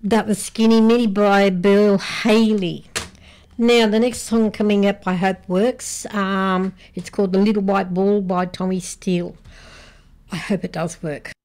That was Skinny Minnie by Bill Haley. Now, the next song coming up I hope works. It's called The Little White Ball by Tommy Steele. I hope it does work.